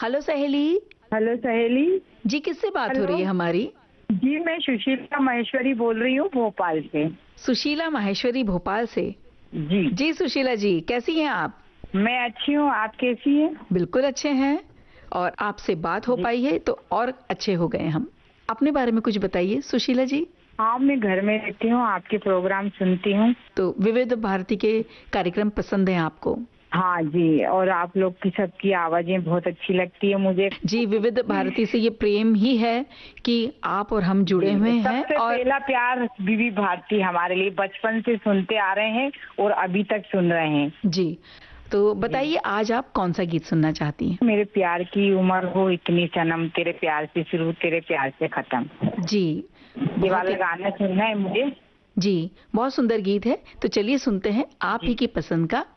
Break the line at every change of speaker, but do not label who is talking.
Hello सहेली।
Hello सहेली।
जी, किससे बात हो
हेलो।
रही है हमारी?
जी मैं सुशीला महेश्वरी बोल रही हूँ भोपाल से।
सुशीला माहेश्वरी, भोपाल से।
जी
जी सुशीला जी, कैसी हैं आप?
मैं अच्छी हूँ, आप कैसी हैं?
बिल्कुल अच्छे हैं। और आपसे बात हो
जी
पाई है तो और अच्छे हो गए हम। अपने बारे में कुछ बताइए सुशीला जी।
हाँ मैं घर में रहती हूँ, आपके प्रोग्राम सुनती हूँ।
तो विविध भारती के कार्यक्रम पसंद हैं आपको?
हाँ जी, और आप लोग की सबकी आवाजें बहुत अच्छी लगती है मुझे।
जी, विविध भारती से ये प्रेम ही है कि आप और हम जुड़े हुए
जी
हैं।
सबसे
और
पहला प्यार विवी भारती हमारे लिए, बचपन से सुनते आ रहे हैं और अभी तक सुन रहे हैं।
जी, तो
जी
बताइए आज आप कौन सा गीत सुनना चाहती हैं?
मेरे प्यार की उम्र हो इतनी सनम, तेरे प्यार से शुरू तेरे प्यार से खत्म।
जी,
ये
बहुत
वाला
ही।
गाना सुनना है मुझे।
जी, बहुत सुंदर गीत है। तो चलिए सुनते हैं आप ही
जी
की पसंद का